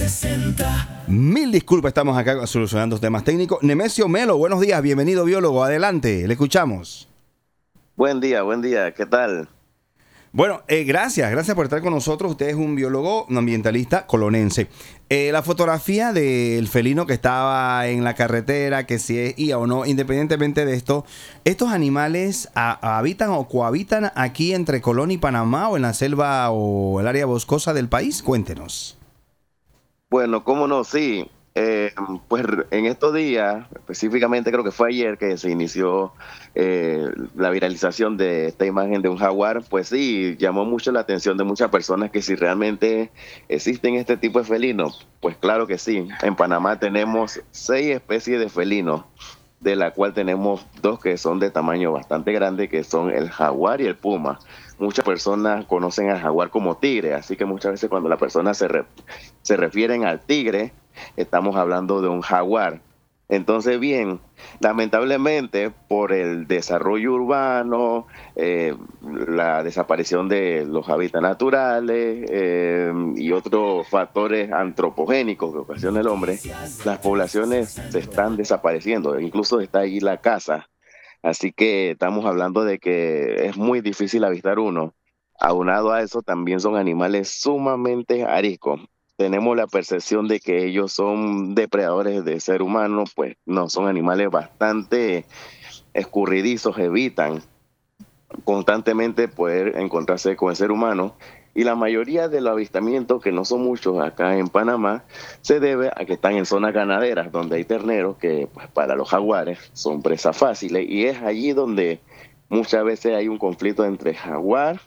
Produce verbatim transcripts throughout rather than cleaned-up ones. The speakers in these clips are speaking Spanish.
Mil disculpas, estamos acá solucionando temas técnicos. Nemesio Melo, buenos días, bienvenido biólogo, adelante, le escuchamos. Buen día, buen día, ¿qué tal? Bueno, eh, gracias, gracias por estar con nosotros. Usted es un biólogo, un ambientalista colonense. Eh, la fotografía del felino que estaba en la carretera, que si es I A o no, independientemente de esto, ¿estos animales a, habitan o cohabitan aquí entre Colón y Panamá o en la selva o el área boscosa del país? Cuéntenos. Bueno, cómo no, sí. Eh, pues en estos días, específicamente creo que fue ayer que se inició eh, la viralización de esta imagen de un jaguar, pues sí, llamó mucho la atención de muchas personas que si realmente existen este tipo de felinos, pues claro que sí. En Panamá tenemos seis especies de felinos, de la cual tenemos dos que son de tamaño bastante grande, que son el jaguar y el puma. Muchas personas conocen al jaguar como tigre, así que muchas veces cuando las personas se, re, se refieren al tigre, estamos hablando de un jaguar. Entonces, bien, lamentablemente por el desarrollo urbano, eh, la desaparición de los hábitats naturales eh, y otros factores antropogénicos que ocasiona el hombre, las poblaciones se están desapareciendo, incluso está ahí la caza. Así que estamos hablando de que es muy difícil avistar uno. Aunado a eso, también son animales sumamente ariscos. Tenemos la percepción de que ellos son depredadores de ser humano, pues no, son animales bastante escurridizos, evitan constantemente poder encontrarse con el ser humano. Y la mayoría de los avistamientos, que no son muchos acá en Panamá, se debe a que están en zonas ganaderas, donde hay terneros que pues, para los jaguares son presas fáciles. Y es allí donde muchas veces hay un conflicto entre jaguar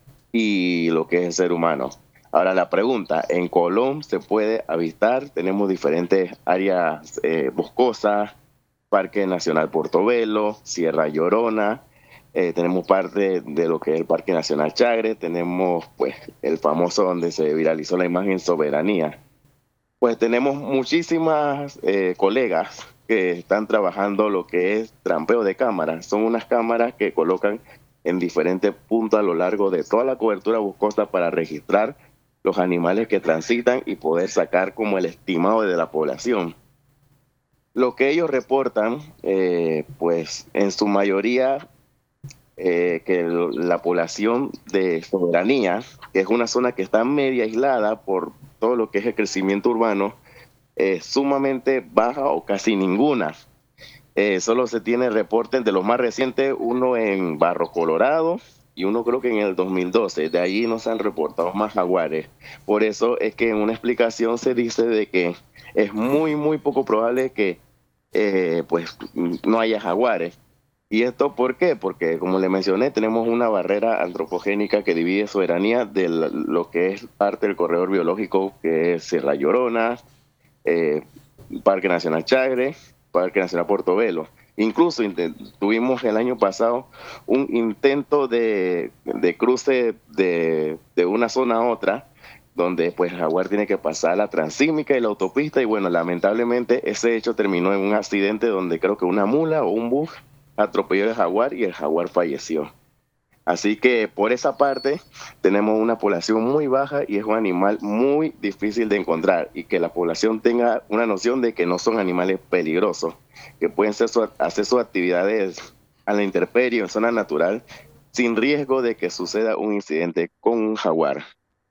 y lo que es el ser humano. Ahora la pregunta, en Colón se puede avistar, tenemos diferentes áreas eh, boscosas, Parque Nacional Portobelo, Sierra Llorona, eh, tenemos parte de lo que es el Parque Nacional Chagre, tenemos pues el famoso donde se viralizó la imagen Soberanía. Pues tenemos muchísimas eh, colegas que están trabajando lo que es trampeo de cámaras. Son unas cámaras que colocan en diferentes puntos a lo largo de toda la cobertura boscosa para registrar los animales que transitan y poder sacar como el estimado de la población. Lo que ellos reportan, eh, pues en su mayoría, eh, que la población de Soberanía, que es una zona que está media aislada por todo lo que es el crecimiento urbano, es sumamente baja o casi ninguna. Eh, solo se tiene reportes de los más recientes, uno en Barro Colorado y uno creo que en el dos mil doce. De allí no se han reportado más jaguares. Por eso es que en una explicación se dice de que es muy, muy poco probable que eh, pues no haya jaguares. ¿Y esto por qué? Porque, como le mencioné, tenemos una barrera antropogénica que divide Soberanía de lo que es parte del corredor biológico, que es Sierra Llorona, eh, Parque Nacional Chagre, Parque Nacional Portobelo. Incluso tuvimos el año pasado un intento de, de cruce de, de una zona a otra, donde pues el jaguar tiene que pasar la transísmica y la autopista, y bueno, lamentablemente ese hecho terminó en un accidente donde creo que una mula o un bus atropelló al jaguar y el jaguar falleció. Así que por esa parte tenemos una población muy baja y es un animal muy difícil de encontrar, y que la población tenga una noción de que no son animales peligrosos, que pueden hacer, su, hacer sus actividades a la intemperie en zona natural sin riesgo de que suceda un incidente con un jaguar.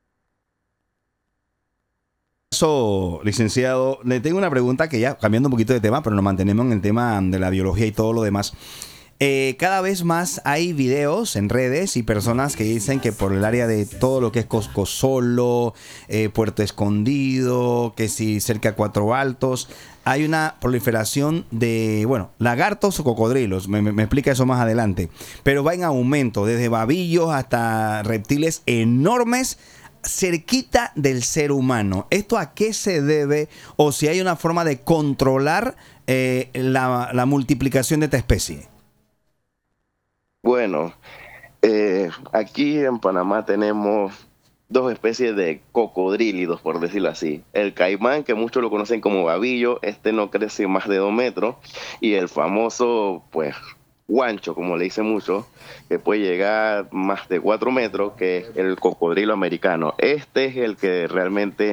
Eso, licenciado, le tengo una pregunta que ya cambiando un poquito de tema, pero nos mantenemos en el tema de la biología y todo lo demás. Eh, cada vez más hay videos en redes y personas que dicen que por el área de todo lo que es Coscosolo, eh, Puerto Escondido, que si cerca de Cuatro Altos, hay una proliferación de, bueno, lagartos o cocodrilos. Me, me, me explica eso más adelante. Pero va en aumento, desde babillos hasta reptiles enormes cerquita del ser humano. ¿Esto a qué se debe? O si hay una forma de controlar eh, la, la multiplicación de esta especie. Bueno, eh, aquí en Panamá tenemos dos especies de cocodrílidos, por decirlo así. El caimán, que muchos lo conocen como babillo, este no crece más de dos metros, y el famoso, pues, guancho, como le dicen muchos, que puede llegar más de cuatro metros, que es el cocodrilo americano. Este es el que realmente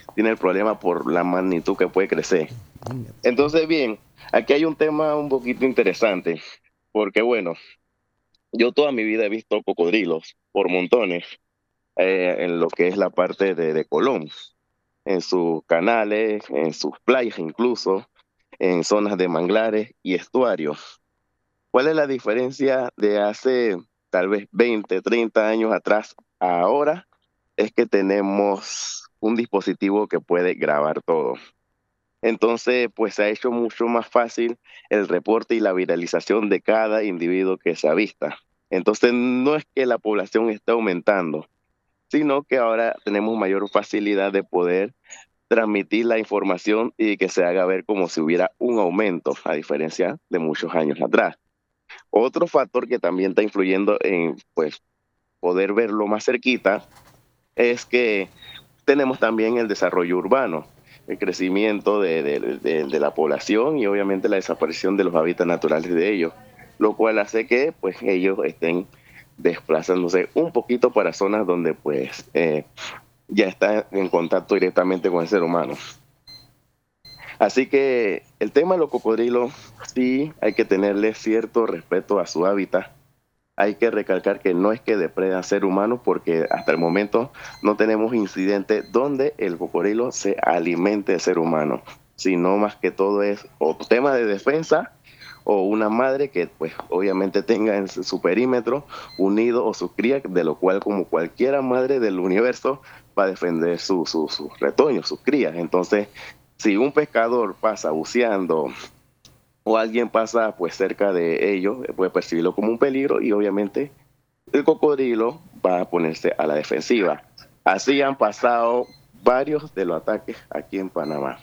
tiene el problema por la magnitud que puede crecer. Entonces, bien, aquí hay un tema un poquito interesante, porque bueno, yo toda mi vida he visto cocodrilos por montones eh, en lo que es la parte de, de Colón, en sus canales, en sus playas incluso, en zonas de manglares y estuarios. ¿Cuál es la diferencia de hace tal vez veinte, treinta años atrás a ahora? Es que tenemos un dispositivo que puede grabar todo. Entonces, pues se ha hecho mucho más fácil el reporte y la viralización de cada individuo que se avista. Entonces, no es que la población esté aumentando, sino que ahora tenemos mayor facilidad de poder transmitir la información y que se haga ver como si hubiera un aumento, a diferencia de muchos años atrás. Otro factor que también está influyendo en pues, poder verlo más cerquita es que tenemos también el desarrollo urbano, el crecimiento de, de, de, de la población y obviamente la desaparición de los hábitats naturales de ellos, lo cual hace que pues, ellos estén desplazándose un poquito para zonas donde pues eh, ya está en contacto directamente con el ser humano. Así que el tema de los cocodrilos, sí hay que tenerle cierto respeto a su hábitat. Hay que recalcar que no es que depredan ser humanos porque hasta el momento no tenemos incidentes donde el cocodrilo se alimente de ser humano, sino más que todo es o tema de defensa o una madre que pues obviamente tenga en su perímetro unido o sus crías, de lo cual como cualquiera madre del universo va a defender sus su, su retoños, sus crías. Entonces, si un pescador pasa buceando o alguien pasa pues cerca de ellos, puede percibirlo como un peligro y obviamente el cocodrilo va a ponerse a la defensiva. Así han pasado varios de los ataques aquí en Panamá,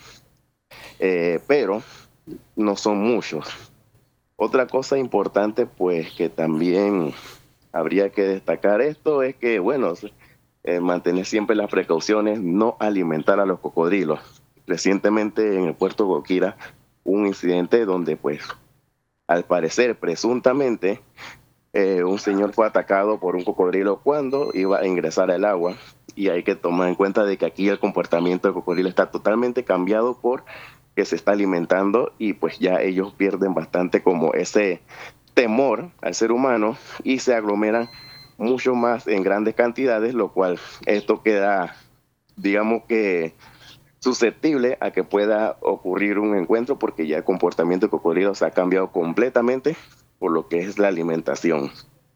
eh, pero no son muchos. Otra cosa importante pues que también habría que destacar esto es que, bueno, eh, mantener siempre las precauciones, no alimentar a los cocodrilos. Recientemente en el puerto Goquira un incidente donde pues al parecer presuntamente eh, un señor fue atacado por un cocodrilo cuando iba a ingresar al agua, y hay que tomar en cuenta de que aquí el comportamiento del cocodrilo está totalmente cambiado por que se está alimentando y pues ya ellos pierden bastante como ese temor al ser humano y se aglomeran mucho más en grandes cantidades, lo cual esto queda, digamos que susceptible a que pueda ocurrir un encuentro porque ya el comportamiento de cocodrilo se ha cambiado completamente por lo que es la alimentación.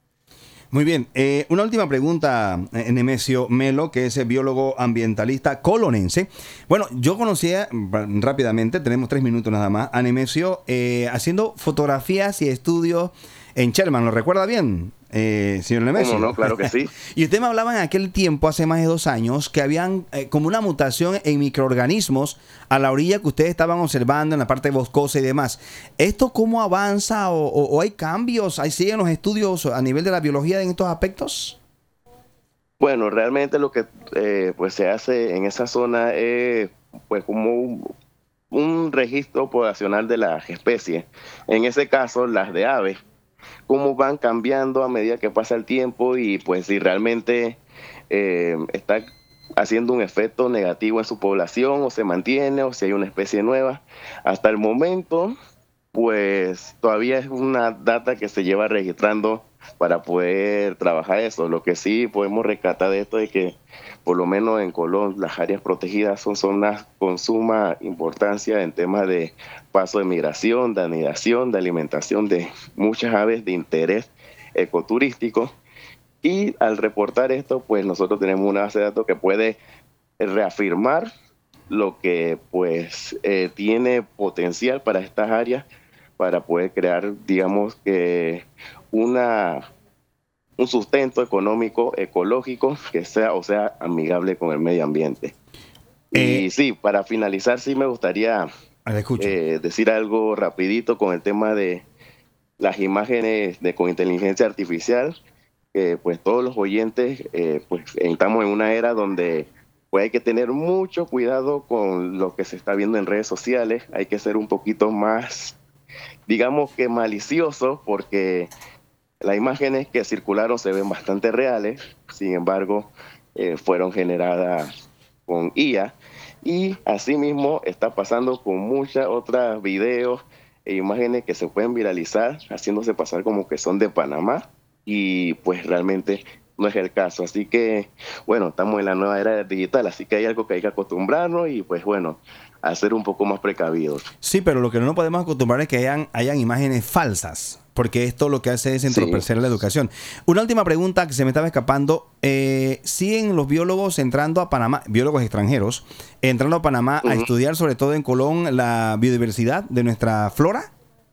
Muy bien, eh, una última pregunta, eh, Nemesio Melo, que es el biólogo ambientalista colonense. Bueno, yo conocía rápidamente, tenemos tres minutos nada más, a Nemesio eh, haciendo fotografías y estudios en Sherman, ¿lo recuerda bien, eh, señor Nemesio? ¿Cómo no? Claro que sí. Y usted me hablaba en aquel tiempo, hace más de dos años, que habían eh, como una mutación en microorganismos a la orilla que ustedes estaban observando en la parte boscosa y demás. ¿Esto cómo avanza o, o, o hay cambios? ¿Hay siguen los estudios a nivel de la biología en estos aspectos? Bueno, realmente lo que eh, pues se hace en esa zona es pues como un, un registro poblacional de las especies. En ese caso, las de aves, cómo van cambiando a medida que pasa el tiempo y pues si realmente eh, está haciendo un efecto negativo en su población o se mantiene o si hay una especie nueva. Hasta el momento, pues todavía es una data que se lleva registrando para poder trabajar eso. Lo que sí podemos rescatar de esto es que por lo menos en Colón las áreas protegidas son zonas con suma importancia en temas de paso de migración, de anidación, de alimentación de muchas aves de interés ecoturístico. Y al reportar esto, pues nosotros tenemos una base de datos que puede reafirmar lo que pues eh, tiene potencial para estas áreas para poder crear, digamos que una un sustento económico, ecológico, que sea o sea amigable con el medio ambiente. Eh, Y sí, para finalizar, sí me gustaría eh, decir algo rapidito con el tema de las imágenes de con inteligencia artificial, que pues todos los oyentes, eh, pues estamos en una era donde pues hay que tener mucho cuidado con lo que se está viendo en redes sociales, hay que ser un poquito más, digamos que malicioso, porque las imágenes que circularon se ven bastante reales, sin embargo, eh, fueron generadas con I A Y asimismo está pasando con muchas otras videos e imágenes que se pueden viralizar, haciéndose pasar como que son de Panamá, y pues realmente no es el caso. Así que, bueno, estamos en la nueva era digital, así que hay algo que hay que acostumbrarnos y pues bueno, a ser un poco más precavidos. Sí, pero lo que no nos podemos acostumbrar es que hayan, hayan imágenes falsas, porque esto lo que hace es entorpecer sí. la educación. Una última pregunta que se me estaba escapando. Eh, ¿Siguen los biólogos entrando a Panamá, biólogos extranjeros, entrando a Panamá uh-huh. a estudiar, sobre todo en Colón, la biodiversidad de nuestra flora?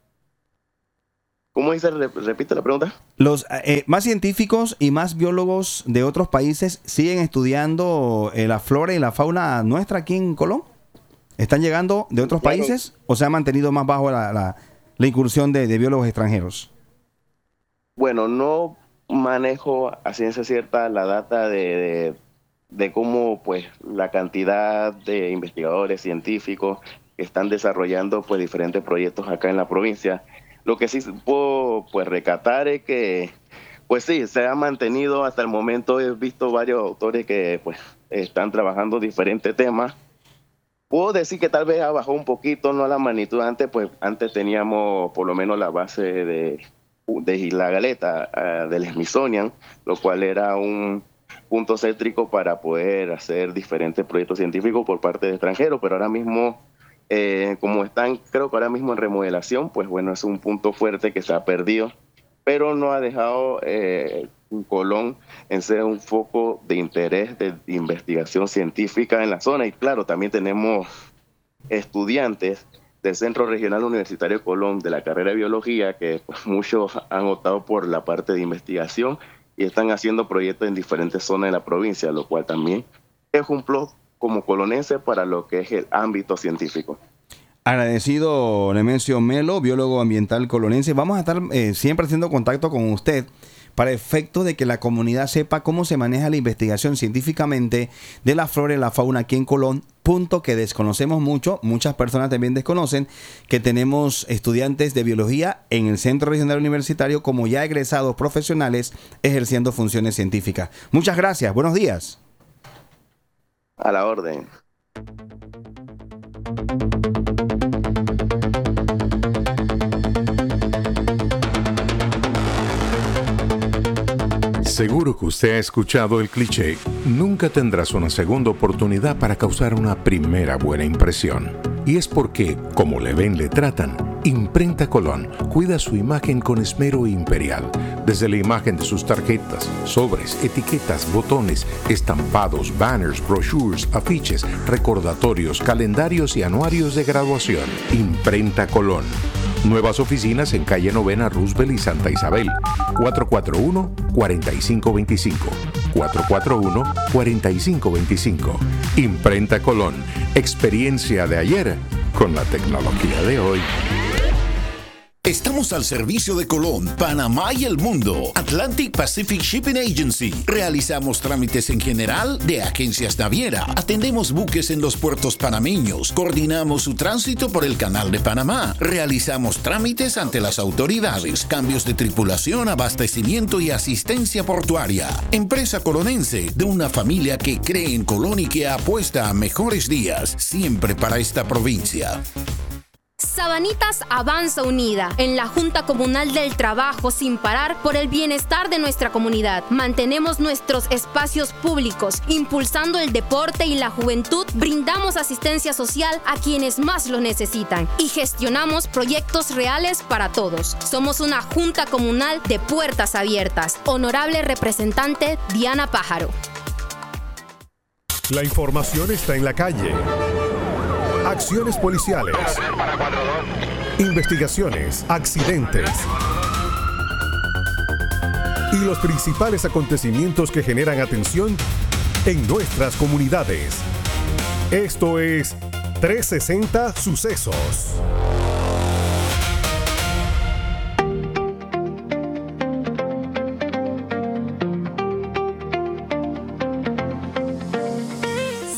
¿Cómo dice? Repite la pregunta. Los eh, más científicos y más biólogos de otros países siguen estudiando eh, la flora y la fauna nuestra aquí en Colón. ¿Están llegando de otros claro. países o se ha mantenido más bajo la, la, la incursión de, de biólogos extranjeros? Bueno, no manejo a ciencia cierta la data de, de, de cómo pues la cantidad de investigadores científicos que están desarrollando pues diferentes proyectos acá en la provincia. Lo que sí puedo pues recatar es que pues sí, se ha mantenido hasta el momento. He visto varios autores que pues están trabajando diferentes temas. Puedo decir que tal vez ha bajado un poquito, no a la magnitud antes, pues antes teníamos por lo menos la base de, de la galeta uh, del Smithsonian, lo cual era un punto céntrico para poder hacer diferentes proyectos científicos por parte de extranjeros, pero ahora mismo, eh, como están creo que ahora mismo en remodelación, pues bueno, es un punto fuerte que se ha perdido, pero no ha dejado eh, Colón en ser un foco de interés de investigación científica en la zona. Y claro, también tenemos estudiantes del Centro Regional Universitario Colón de la carrera de biología que pues, muchos han optado por la parte de investigación y están haciendo proyectos en diferentes zonas de la provincia, lo cual también es un plus como colonense para lo que es el ámbito científico. Agradecido, Nemesio Melo, biólogo ambiental colonense. Vamos a estar eh, siempre haciendo contacto con usted para efecto de que la comunidad sepa cómo se maneja la investigación científicamente de la flora y la fauna aquí en Colón, punto que desconocemos mucho, muchas personas también desconocen que tenemos estudiantes de biología en el Centro Regional Universitario como ya egresados profesionales ejerciendo funciones científicas. Muchas gracias, buenos días. A la orden. Seguro que usted ha escuchado el cliché, nunca tendrás una segunda oportunidad para causar una primera buena impresión. Y es porque, como le ven, le tratan, Imprenta Colón cuida su imagen con esmero imperial. Desde la imagen de sus tarjetas, sobres, etiquetas, botones, estampados, banners, brochures, afiches, recordatorios, calendarios y anuarios de graduación. Imprenta Colón. Nuevas oficinas en calle Novena, Roosevelt y Santa Isabel. cuatro cuatro uno, cuatro cinco dos cinco. cuatro cuatro uno, cuatro cinco dos cinco. Imprenta Colón. Experiencia de ayer con la tecnología de hoy. Estamos al servicio de Colón, Panamá y el mundo. Atlantic Pacific Shipping Agency. Realizamos trámites en general de agencias naviera. Atendemos buques en los puertos panameños. Coordinamos su tránsito por el Canal de Panamá. Realizamos trámites ante las autoridades. Cambios de tripulación, abastecimiento y asistencia portuaria. Empresa colonense de una familia que cree en Colón y que apuesta a mejores días. Siempre para esta provincia. Sabanitas avanza unida en la Junta Comunal del Trabajo sin parar por el bienestar de nuestra comunidad. Mantenemos nuestros espacios públicos, impulsando el deporte y la juventud, brindamos asistencia social a quienes más lo necesitan y gestionamos proyectos reales para todos. Somos una Junta Comunal de puertas abiertas. Honorable representante Diana Pájaro. La información está en la calle. Acciones policiales, investigaciones, accidentes y los principales acontecimientos que generan atención en nuestras comunidades. Esto es trescientos sesenta Sucesos. seis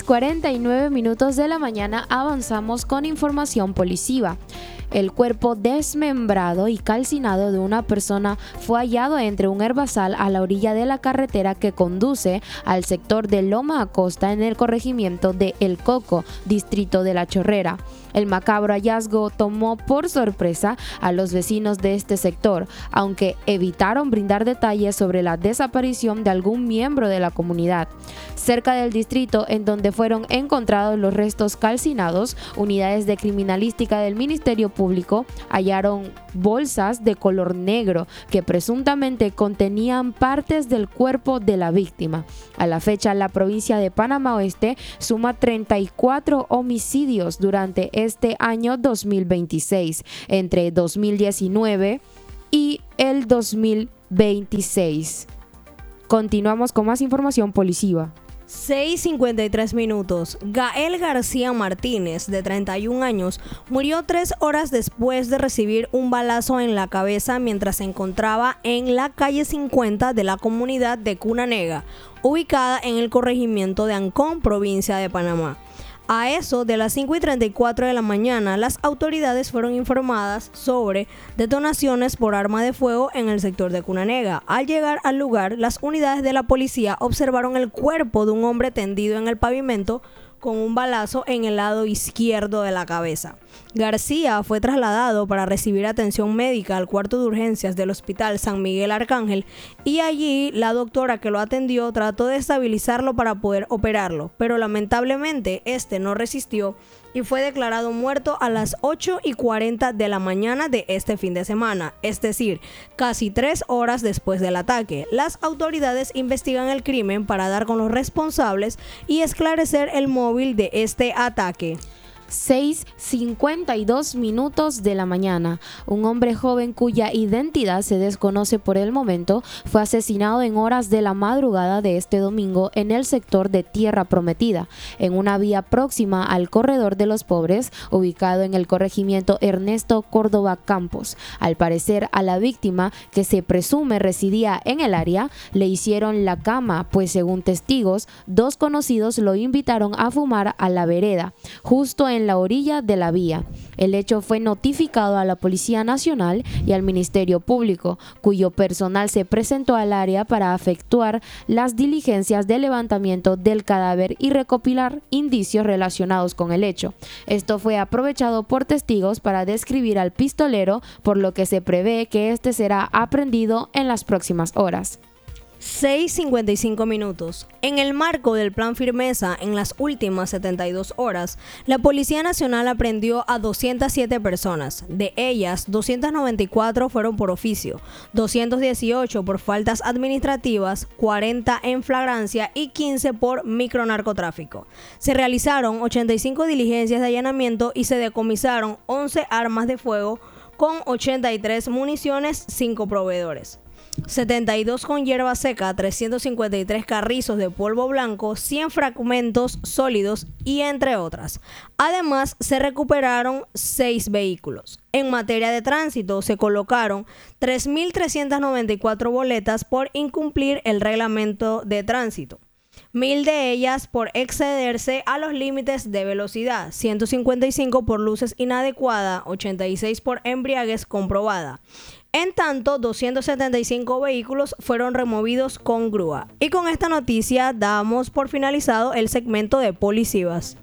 cuarenta y nueve minutos de la mañana avanzamos con información policiva. El cuerpo desmembrado y calcinado de una persona fue hallado entre un herbazal a la orilla de la carretera que conduce al sector de Loma Acosta en el corregimiento de El Coco, distrito de La Chorrera. El macabro hallazgo tomó por sorpresa a los vecinos de este sector, aunque evitaron brindar detalles sobre la desaparición de algún miembro de la comunidad. Cerca del distrito en donde fueron encontrados los restos calcinados, unidades de criminalística del Ministerio Público hallaron bolsas de color negro que presuntamente contenían partes del cuerpo de la víctima. A la fecha, la provincia de Panamá Oeste suma treinta y cuatro homicidios durante este año dos mil veintiséis, entre dos mil diecinueve y el dos mil veintiséis. Continuamos con más información policiva. seis cincuenta y tres minutos. Gael García Martínez, de treinta y un años, murió tres horas después de recibir un balazo en la cabeza mientras se encontraba en la calle cincuenta de la comunidad de Cunanega, ubicada en el corregimiento de Ancón, provincia de Panamá. A eso de las cinco y treinta y cuatro de la mañana, las autoridades fueron informadas sobre detonaciones por arma de fuego en el sector de Cunanega. Al llegar al lugar, las unidades de la policía observaron el cuerpo de un hombre tendido en el pavimento con un balazo en el lado izquierdo de la cabeza. García fue trasladado para recibir atención médica al cuarto de urgencias del Hospital San Miguel Arcángel y allí la doctora que lo atendió trató de estabilizarlo para poder operarlo, pero lamentablemente este no resistió y fue declarado muerto a las ocho y cuarenta de la mañana de este fin de semana, es decir, casi tres horas después del ataque. Las autoridades investigan el crimen para dar con los responsables y esclarecer el móvil de este ataque. seis cincuenta y dos minutos de la mañana. Un hombre joven cuya identidad se desconoce por el momento fue asesinado en horas de la madrugada de este domingo en el sector de Tierra Prometida, en una vía próxima al Corredor de los Pobres, ubicado en el corregimiento Ernesto Córdoba Campos. Al parecer, a la víctima, que se presume residía en el área, le hicieron la cama, pues según testigos, dos conocidos lo invitaron a fumar a la vereda, justo en en la orilla de la vía. El hecho fue notificado a la Policía Nacional y al Ministerio Público, cuyo personal se presentó al área para efectuar las diligencias de levantamiento del cadáver y recopilar indicios relacionados con el hecho. Esto fue aprovechado por testigos para describir al pistolero, por lo que se prevé que este será aprehendido en las próximas horas. seis cincuenta y cinco minutos. En el marco del Plan Firmeza, en las últimas setenta y dos horas, la Policía Nacional aprehendió a doscientas siete personas. De ellas, doscientas noventa y cuatro fueron por oficio, doscientas dieciocho por faltas administrativas, cuarenta en flagrancia y quince por micronarcotráfico. Se realizaron ochenta y cinco diligencias de allanamiento y se decomisaron once armas de fuego con ochenta y tres municiones, cinco proveedores. setenta y dos con hierba seca, trescientos cincuenta y tres carrizos de polvo blanco, cien fragmentos sólidos y entre otras. Además, se recuperaron seis vehículos. En materia de tránsito, se colocaron tres mil trescientas noventa y cuatro boletas por incumplir el reglamento de tránsito. Mil de ellas por excederse a los límites de velocidad, ciento cincuenta y cinco por luces inadecuadas, ochenta y seis por embriaguez comprobada. En tanto, doscientos setenta y cinco vehículos fueron removidos con grúa. Y con esta noticia damos por finalizado el segmento de Policivas.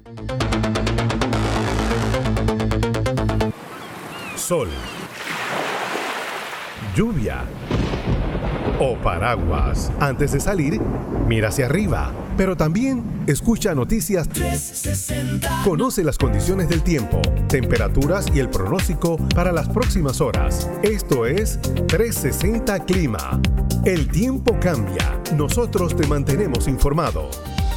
Sol, lluvia o paraguas. Antes de salir, mira hacia arriba, pero también escucha noticias trescientos sesenta. Conoce las condiciones del tiempo, temperaturas y el pronóstico para las próximas horas. Esto es trescientos sesenta Clima. El tiempo cambia. Nosotros te mantenemos informado.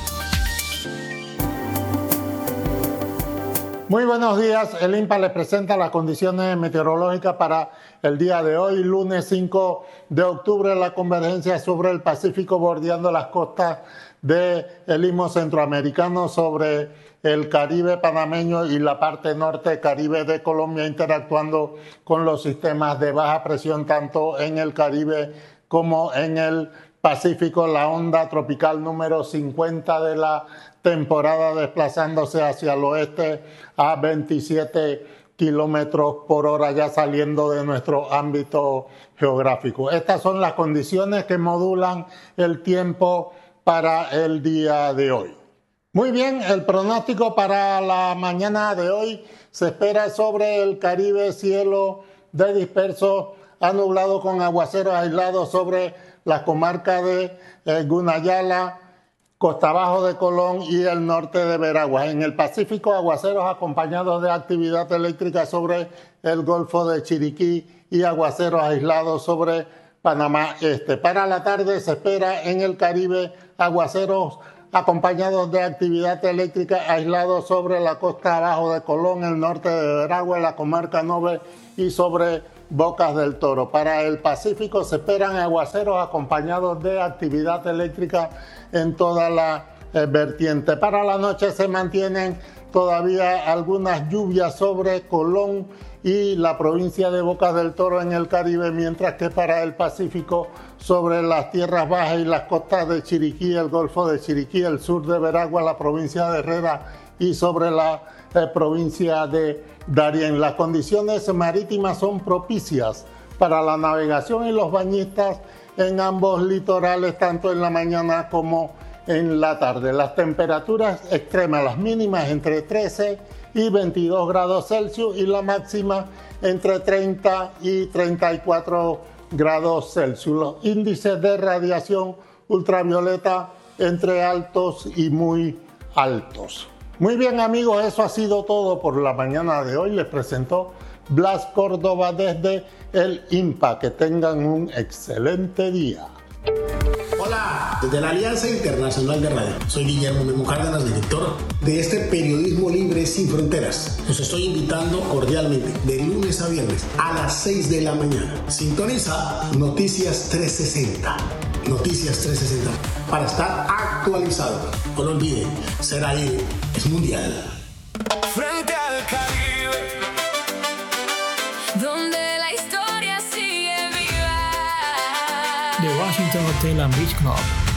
Muy buenos días. El INPA les presenta las condiciones meteorológicas para el día de hoy, lunes cinco de octubre, la convergencia sobre el Pacífico bordeando las costas del Istmo Centroamericano sobre el Caribe panameño y la parte norte Caribe de Colombia, interactuando con los sistemas de baja presión tanto en el Caribe como en el Pacífico, la onda tropical número cincuenta de la temporada, desplazándose hacia el oeste a veintisiete kilómetros por hora, ya saliendo de nuestro ámbito geográfico. Estas son las condiciones que modulan el tiempo para el día de hoy. Muy bien, el pronóstico para la mañana de hoy se espera sobre el Caribe cielo de disperso a nublado con aguaceros aislados sobre la comarca de eh, Gunayala, Costa Bajo de Colón y el norte de Veraguas. En el Pacífico, aguaceros acompañados de actividad eléctrica sobre el Golfo de Chiriquí y aguaceros aislados sobre Panamá Este. Para la tarde se espera en el Caribe aguaceros acompañados de actividad eléctrica aislados sobre la costa abajo de Colón, el norte de Veragua, la comarca Nove y sobre Bocas del Toro. Para el Pacífico se esperan aguaceros acompañados de actividad eléctrica en toda la eh, vertiente. Para la noche se mantienen todavía algunas lluvias sobre Colón y la provincia de Bocas del Toro en el Caribe, mientras que para el Pacífico sobre las tierras bajas y las costas de Chiriquí, el Golfo de Chiriquí, el sur de Veragua, la provincia de Herrera y sobre la eh, provincia de Darién. Las condiciones marítimas son propicias para la navegación y los bañistas en ambos litorales, tanto en la mañana como en la tarde. Las temperaturas extremas, las mínimas entre trece y veintidós grados Celsius y la máxima entre treinta y treinta y cuatro grados Celsius. Los índices de radiación ultravioleta entre altos y muy altos. Muy bien, amigos, eso ha sido todo por la mañana de hoy. Les presentó Blas Córdoba desde el INPA. Que tengan un excelente día. Hola, desde la Alianza Internacional de Radio. Soy Guillermo Memo Cárdenas, director de este periodismo libre sin fronteras. Los estoy invitando cordialmente de lunes a viernes a las seis de la mañana. Sintoniza Noticias trescientos sesenta. Noticias trescientos sesenta para estar actualizado. No lo olviden, ser ahí es mundial. Frente al Caribe, donde la historia sigue viva. The Washington Hotel and Beach Club